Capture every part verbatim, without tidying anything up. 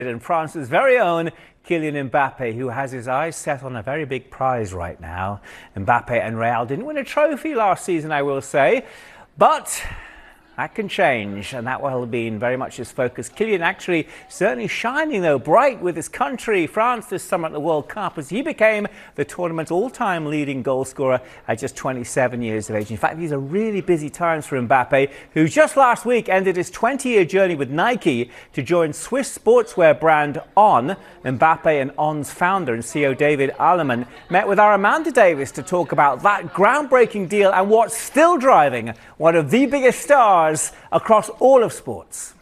And France's very own Kylian Mbappe, who has his eyes set on a very big prize right now. Mbappe and Real didn't win a trophy last season, I will say, but that can change, and that will have been very much his focus. Kylian actually certainly shining, though, bright with his country, France, this summer at the World Cup, as he became the tournament's all-time leading goal scorer at just twenty-seven years of age. In fact, these are really busy times for Mbappe, who just last week ended his twenty-year journey with Nike to join Swiss sportswear brand On. Mbappe and On's founder and C E O David Allemann met with our Amanda Davis to talk about that groundbreaking deal and what's still driving one of the biggest stars across all of sports.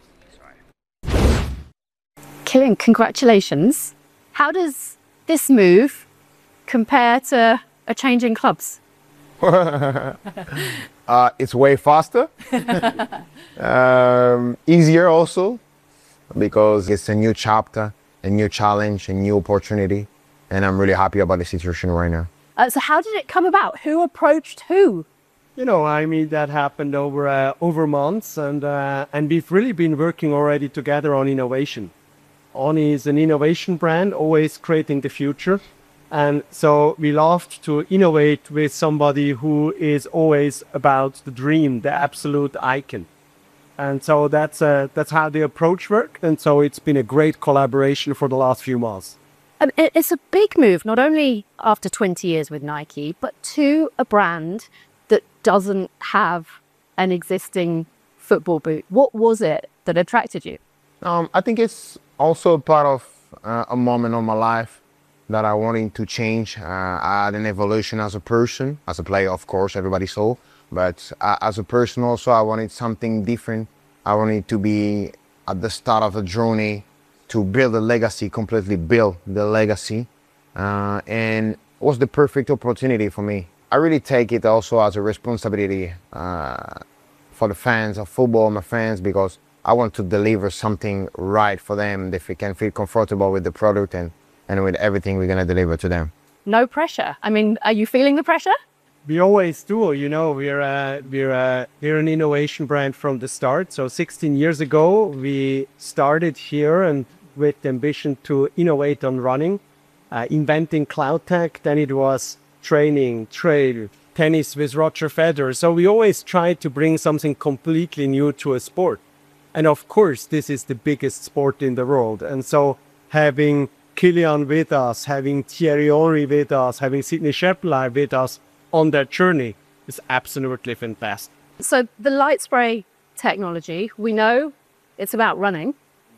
Kylian, congratulations. How does this move compare to a change in clubs? uh, it's way faster, um, easier also, because it's a new chapter, a new challenge, a new opportunity, and I'm really happy about the situation right now. Uh, so how did it come about? Who approached who? You know, I mean, that happened over uh, over months, and uh, and we've really been working already together on innovation. On is an innovation brand, always creating the future, and so we loved to innovate with somebody who is always about the dream, the absolute icon. And so that's uh, that's how the approach worked, and so it's been a great collaboration for the last few months. Um, it, it's a big move, not only after twenty years with Nike, but to a brand that doesn't have an existing football boot. What was it that attracted you? Um, I think it's also part of uh, a moment of my life that I wanted to change. Uh, I had an evolution as a person, as a player, of course, everybody saw, but uh, as a person also, I wanted something different. I wanted to be at the start of the journey to build a legacy, completely build the legacy, uh, and it was the perfect opportunity for me. I really take it also as a responsibility uh, for the fans of football, my fans, because I want to deliver something right for them, if they can feel comfortable with the product and, and with everything we're going to deliver to them. No pressure. I mean, are you feeling the pressure? We always do, you know, we're, uh, we're, uh, we're an innovation brand from the start. So sixteen years ago, we started here and with the ambition to innovate on running, uh, inventing cloud tech. Then it was training, trail, tennis with Roger Federer. So we always try to bring something completely new to a sport. And of course, this is the biggest sport in the world. And so having Kylian with us, having Thierry Henry with us, having Sydney Shepherd with us on that journey is absolutely fantastic. So the light spray technology, we know it's about running,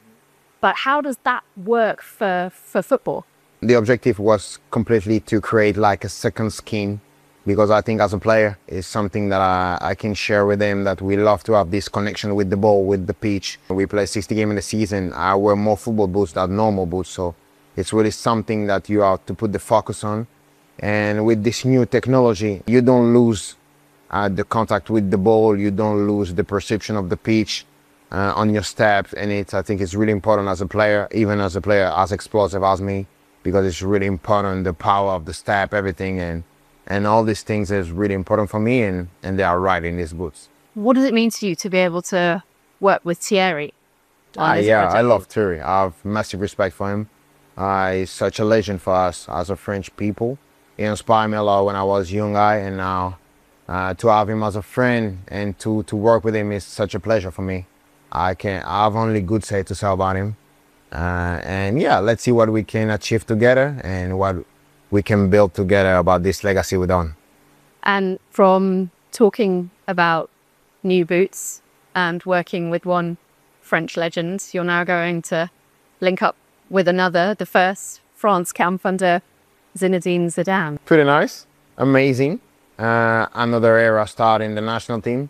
but how does that work for, for football? The objective was completely to create like a second skin, because I think as a player it's something that I, I can share with them, that we love to have this connection with the ball, with the pitch. We play sixty games in the season. I wear more football boots than normal boots, so it's really something that you have to put the focus on. And with this new technology, you don't lose uh, the contact with the ball, you don't lose the perception of the pitch uh, on your steps, and it's, I think it's really important as a player, even as a player as explosive as me, because it's really important, the power of the step, everything, and and all these things is really important for me, and, and they are right in these boots. What does it mean to you to be able to work with Thierry? Uh, yeah, project? I love Thierry. I have massive respect for him. Uh, he's such a legend for us as a French people. He inspired me a lot when I was young guy, and now uh, to have him as a friend and to, to work with him is such a pleasure for me. I can I have only good say to say about him. Uh, and yeah, let's see what we can achieve together and what we can build together about this legacy with On. And from talking about new boots and working with one French legend, you're now going to link up with another, the first France camp under Zinedine Zidane. Pretty nice, amazing. Uh, another era start in the national team.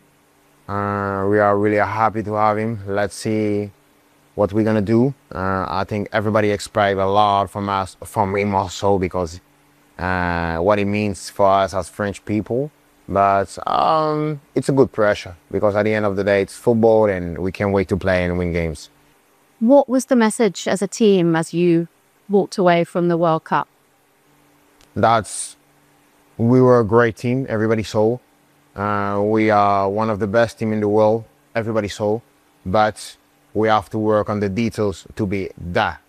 Uh, we are really happy to have him. Let's see what we're gonna do. Uh, I think everybody expects a lot from us, from him also, because uh, what it means for us as French people. But um, it's a good pressure, because at the end of the day, it's football and we can't wait to play and win games. What was the message as a team as you walked away from the World Cup? That's, we were a great team, everybody saw. Uh, we are one of the best team in the world, everybody saw. But we have to work on the details to be that